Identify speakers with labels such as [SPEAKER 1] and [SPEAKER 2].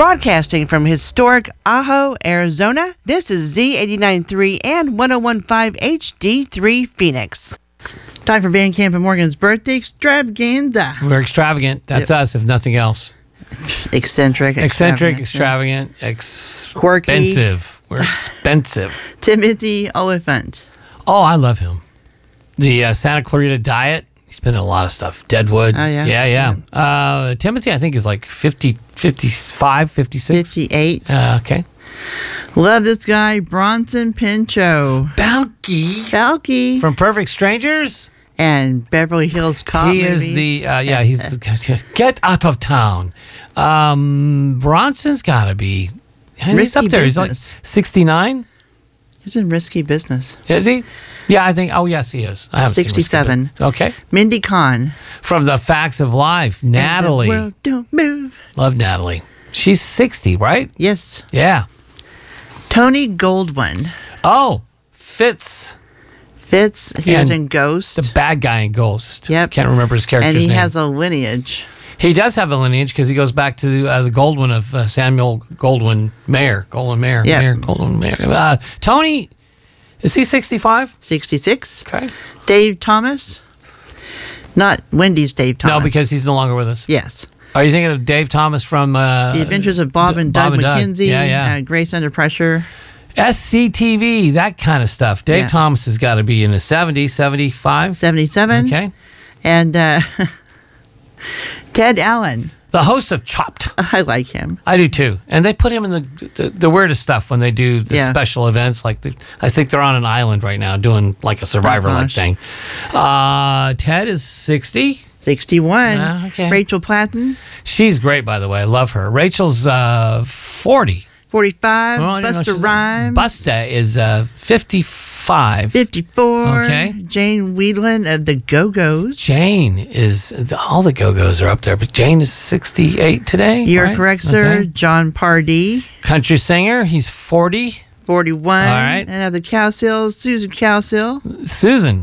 [SPEAKER 1] Broadcasting from historic Ajo, Arizona, this is Z89.3 and 101.5 HD3 Phoenix. Time for Van Camp and Morgan's birthday extravaganza.
[SPEAKER 2] We're extravagant. That's us, if nothing else.
[SPEAKER 1] Eccentric,
[SPEAKER 2] extravagant,
[SPEAKER 1] quirky,
[SPEAKER 2] expensive. We're expensive.
[SPEAKER 1] Timothy Oliphant.
[SPEAKER 2] Oh, I love him. The Santa Clarita Diet. He's been in a lot of stuff. Deadwood.
[SPEAKER 1] Oh, yeah?
[SPEAKER 2] Yeah. Timothy, I think, is like 50, 55, 56.
[SPEAKER 1] 58.
[SPEAKER 2] Okay.
[SPEAKER 1] Love this guy, Bronson Pinchot. Balky.
[SPEAKER 2] From Perfect Strangers.
[SPEAKER 1] And Beverly Hills Cop
[SPEAKER 2] He
[SPEAKER 1] movies.
[SPEAKER 2] is he's the Get Out of Town. Bronson's got to be, he's up there.
[SPEAKER 1] Business.
[SPEAKER 2] He's like 69.
[SPEAKER 1] He's in Risky Business.
[SPEAKER 2] Is he? Yeah, I think, yes, he is. I haven't
[SPEAKER 1] 67.
[SPEAKER 2] Seen okay.
[SPEAKER 1] Mindy Kahn.
[SPEAKER 2] From The Facts of Life, Natalie.
[SPEAKER 1] And the world don't move.
[SPEAKER 2] Love Natalie. She's 60, right?
[SPEAKER 1] Yes.
[SPEAKER 2] Yeah.
[SPEAKER 1] Tony Goldwyn.
[SPEAKER 2] Oh, Fitz.
[SPEAKER 1] He was in Ghost.
[SPEAKER 2] The bad guy in Ghost.
[SPEAKER 1] Yep.
[SPEAKER 2] Can't remember his character's name.
[SPEAKER 1] And he has a lineage.
[SPEAKER 2] He does have a lineage because he goes back to the Goldwyn of Samuel Goldwyn Mayer. Goldwyn Mayer. Tony, is he 65?
[SPEAKER 1] 66.
[SPEAKER 2] Okay.
[SPEAKER 1] Dave Thomas. Not Wendy's Dave Thomas.
[SPEAKER 2] No, because he's no longer with us.
[SPEAKER 1] Yes.
[SPEAKER 2] Are you thinking of Dave Thomas from...
[SPEAKER 1] The Adventures of Bob and Doug McKenzie.
[SPEAKER 2] Yeah.
[SPEAKER 1] Grace Under Pressure.
[SPEAKER 2] SCTV, that kind of stuff. Dave Thomas has got to be in his 70s, 75?
[SPEAKER 1] 77.
[SPEAKER 2] Okay.
[SPEAKER 1] And Ted Allen.
[SPEAKER 2] The host of Chopped.
[SPEAKER 1] I like him.
[SPEAKER 2] I do too. And they put him in the weirdest stuff when they do the special events. Like I think they're on an island right now doing like a Survivor-like thing. Ted is 60.
[SPEAKER 1] 61.
[SPEAKER 2] Okay.
[SPEAKER 1] Rachel Platten.
[SPEAKER 2] She's great, by the way. I love her. Rachel's 40.
[SPEAKER 1] 45. Busta Rhymes.
[SPEAKER 2] Busta is 55.
[SPEAKER 1] 54.
[SPEAKER 2] Okay.
[SPEAKER 1] Jane Whelan of the Go-Go's.
[SPEAKER 2] Jane is, all the Go-Go's are up there, but Jane is 68 today.
[SPEAKER 1] You're correct, sir. Okay. John Pardee.
[SPEAKER 2] Country singer. He's 40.
[SPEAKER 1] 41.
[SPEAKER 2] All right.
[SPEAKER 1] And of the Cowsills, Susan Cowsill.
[SPEAKER 2] Susan.